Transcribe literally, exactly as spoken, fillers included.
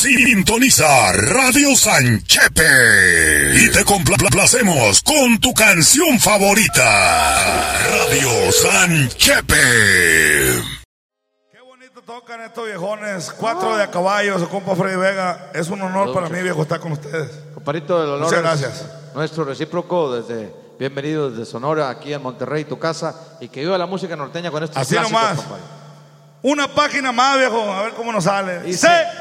Sintoniza Radio Sanchepe y te complacemos con tu canción favorita. Radio Sanchepe. Qué bonito tocan estos viejones, cuatro de a caballo, su compa Freddy Vega. Es un honor para mí, viejo, estar con ustedes. Comparito del honor. Muchas gracias. Nuestro recíproco desde bienvenido desde Sonora, aquí en Monterrey, tu casa, y que viva la música norteña con estos Así clásicos, nomás. compadre. Una página más, viejo, a ver cómo nos sale. Dice,